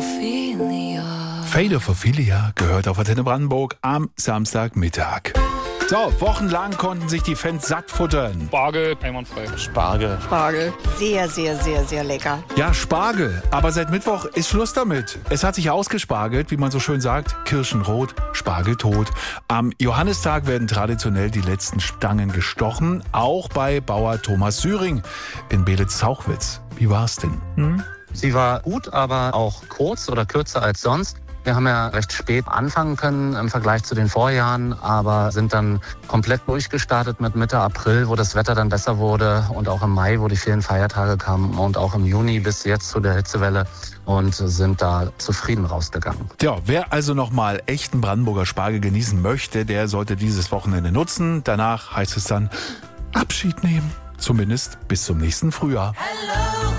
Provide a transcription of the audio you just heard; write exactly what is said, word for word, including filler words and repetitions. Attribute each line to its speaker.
Speaker 1: Ophelia.
Speaker 2: Fade of Ophelia gehört auf Antenne Brandenburg am Samstagmittag. So, wochenlang konnten sich die Fans satt futtern.
Speaker 3: Spargel, einwandfrei.
Speaker 4: Spargel.
Speaker 5: Spargel. Sehr, sehr, sehr, sehr lecker.
Speaker 2: Ja, Spargel. Aber seit Mittwoch ist Schluss damit. Es hat sich ausgespargelt, wie man so schön sagt. Kirschenrot, Spargel tot. Am Johannistag werden traditionell die letzten Stangen gestochen. Auch bei Bauer Thomas Süring in Belitz-Zauchwitz. Wie war's denn? Hm?
Speaker 4: Sie war gut, aber auch kurz oder kürzer als sonst. Wir haben ja recht spät anfangen können im Vergleich zu den Vorjahren, aber sind dann komplett durchgestartet mit Mitte April, wo das Wetter dann besser wurde, und auch im Mai, wo die vielen Feiertage kamen, und auch im Juni bis jetzt zu der Hitzewelle, und sind da zufrieden rausgegangen.
Speaker 2: Ja, wer also nochmal echten Brandenburger Spargel genießen möchte, der sollte dieses Wochenende nutzen. Danach heißt es dann Abschied nehmen, zumindest bis zum nächsten Frühjahr.
Speaker 1: Hello.